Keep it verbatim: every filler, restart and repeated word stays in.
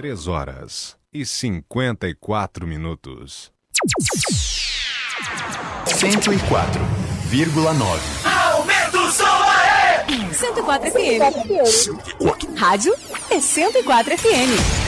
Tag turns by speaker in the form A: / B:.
A: Três horas e cinquenta e quatro minutos.
B: Cento e quatro vírgula nove.
C: Aumenta o som aí!
D: cento e quatro F M. Rádio é cento e quatro F M.